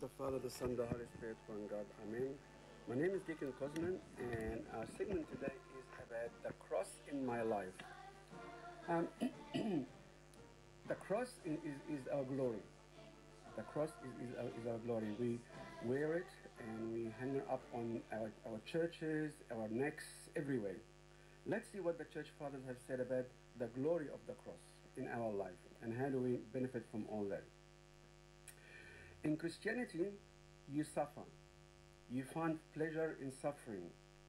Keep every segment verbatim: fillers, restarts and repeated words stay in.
the Father, the Son, the Holy Spirit, one God. Amen. My name is Deacon Cosman, and our segment today is about the cross in my life. Um, the cross is, is, is our glory. The cross is, is, our, is our glory. We wear it and we hang it up on our, our churches, our necks, everywhere. Let's see what the church fathers have said about the glory of the cross in our life and how do we benefit from all that. In Christianity, you suffer. You find pleasure in suffering,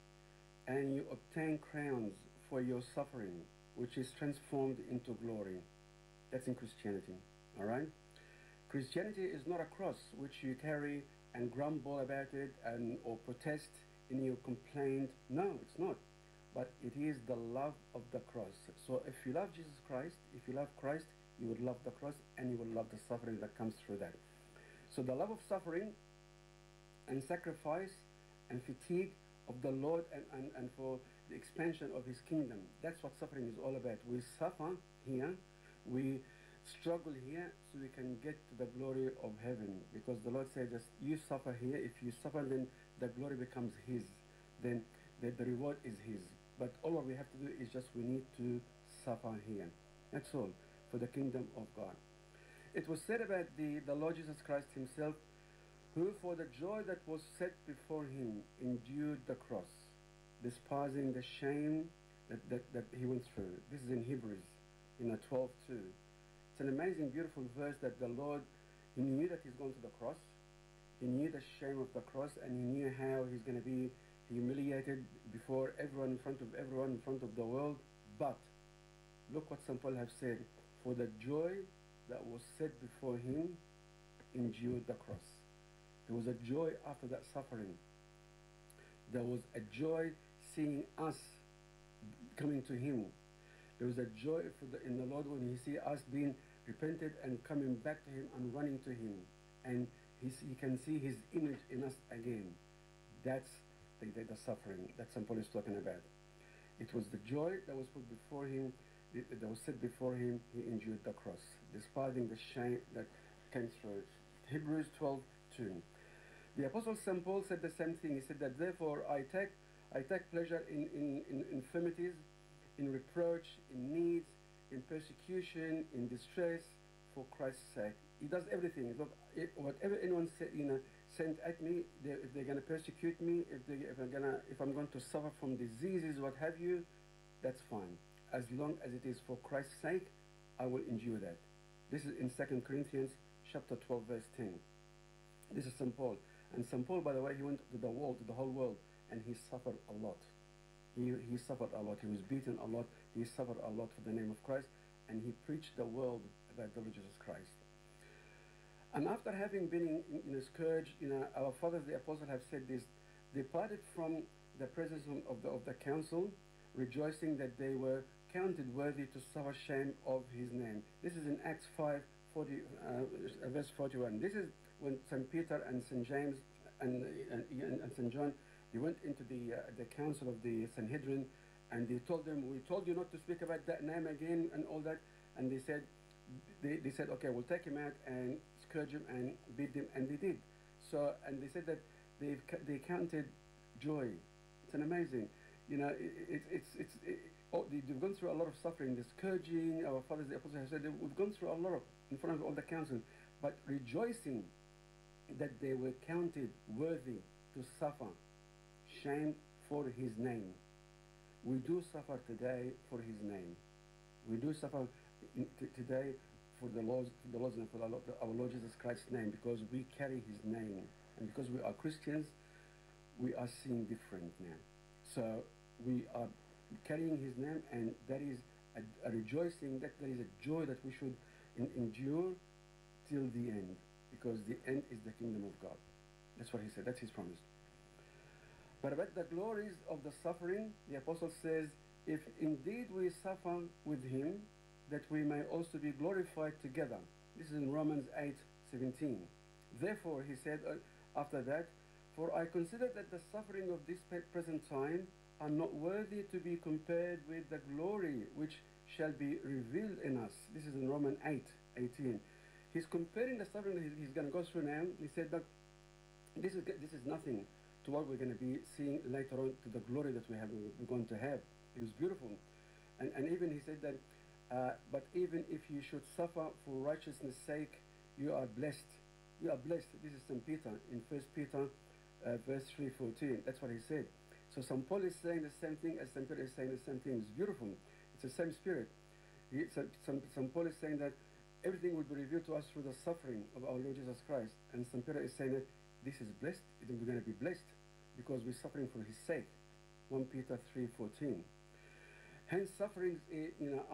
and you obtain crowns for your suffering, which is transformed into glory. That's in Christianity, all right? Christianity is not a cross which you carry and grumble about it and or protest in your complaint. No, it's not. But it is the love of the cross. So if you love Jesus Christ, if you love Christ, you would love the cross and you will love the suffering that comes through that. So the love of suffering and sacrifice and fatigue of the Lord and, and, and for the expansion of His kingdom. That's what suffering is all about. We suffer here, we struggle here so we can get to the glory of heaven. Because the Lord said, just you suffer here. If you suffer, then the glory becomes His. Then the, the reward is His. But all what we have to do is just we need to suffer here. That's all for the kingdom of God. It was said about the, the Lord Jesus Christ Himself, who for the joy that was set before Him endured the cross, despising the shame that, that, that He went through. This is in Hebrews, in a twelve two. It's an amazing, beautiful verse that the Lord, He knew that He's going to the cross. He knew the shame of the cross, and He knew how He's going to be humiliated before everyone, in front of everyone, in front of the world. But look what Saint Paul have said, for the joy that was set before Him endured the cross. There was a joy after that suffering. There was a joy seeing us coming to Him. There was a joy for the, in the Lord when He see us being repented and coming back to Him and running to Him. And He, he can see His image in us again. That's the, the, the suffering that Saint Paul is talking about. It was the joy that was put before Him, that was set before Him. He endured the cross, despising the shame that came through it. Hebrews twelve two. The Apostle Saint Paul said the same thing. He said that therefore I take I take pleasure in, in, in infirmities, in reproach, in needs, in persecution, in distress, for Christ's sake. He does everything. Look, it, whatever anyone said, you know, sent at me, they, if they're going to persecute me, if they if I'm gonna if I'm going to suffer from diseases, what have you, that's fine. As long as it is for Christ's sake, I will endure that. This is in Second Corinthians chapter twelve, verse ten. This is Saint Paul. And Saint Paul, by the way, he went to the world, to the whole world, and he suffered a lot. He, he suffered a lot. He was beaten a lot. He suffered a lot for the name of Christ, and he preached the world about the Lord Jesus Christ. And after having been in, in, in a scourge, you know, our fathers, the apostles, have said this: departed from the presence of the of the council, rejoicing that they were counted worthy to suffer shame of His name. This is in Acts five forty, uh, verse forty-one. This is when Saint Peter and Saint James and, and, and Saint John, they went into the uh, the council of the Sanhedrin, and they told them, we told you not to speak about that name again and all that. And they said, they, they said, okay, we'll take him out and scourge him and beat him, and they did. So, and they said that they they counted joy. It's an amazing, you know, it, it, it's it's it, oh, they've gone through a lot of suffering, the scourging. Our fathers, the apostles, have said we've gone through a lot of in front of all the council, but rejoicing that they were counted worthy to suffer shame for His name. We do suffer today for His name. We do suffer in, t today for the Lord, the Lord's and for the Lord, our Lord Jesus Christ's name, because we carry His name, and because we are Christians, we are seen different now. So we are carrying His name, and that is a, a rejoicing, that there is a joy that we should in, endure till the end, because the end is the kingdom of God. That's what He said. That's His promise. But about the glories of the suffering, the apostle says, if indeed we suffer with Him, that we may also be glorified together. This is in Romans eight seventeen. Therefore, he said uh, after that, for I consider that the suffering of this present time are not worthy to be compared with the glory which shall be revealed in us. This is in Romans eight eighteen. He's comparing the suffering that he's, he's going to go through now. He said that this is, this is nothing to what we're going to be seeing later on, to the glory that we have, we're going to have. It was beautiful. And, and even he said that, uh, but even if you should suffer for righteousness' sake, you are blessed. You are blessed. This is Saint Peter in First Peter uh, verse three fourteen. That's what he said. So Saint Paul is saying the same thing as Saint Peter is saying the same thing. It's beautiful. It's the same spirit. He, Saint Paul is saying that everything will be revealed to us through the suffering of our Lord Jesus Christ. And Saint Peter is saying that this is blessed. We're going to be blessed because we're suffering for his sake. First Peter three fourteen. Hence, sufferings, you know,